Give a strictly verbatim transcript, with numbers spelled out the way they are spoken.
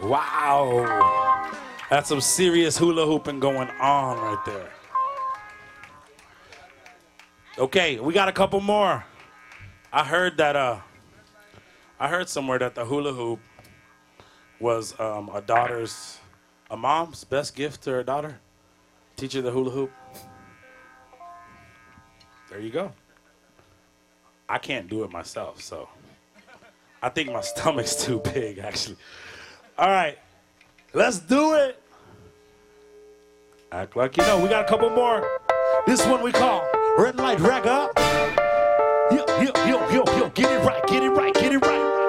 Wow. That's some serious hula hooping going on right there. Okay, we got a couple more. I heard that, uh, I heard somewhere that the hula hoop was um, a daughter's, a mom's best gift to her daughter. Teach her the hula hoop. There you go. I can't do it myself, so I think my stomach's too big, actually. All right, let's do it. Act like you know. We got a couple more. This one we call Red Light Ragga. Yo, yo, yo, yo, yo, get it right, get it right, get it right.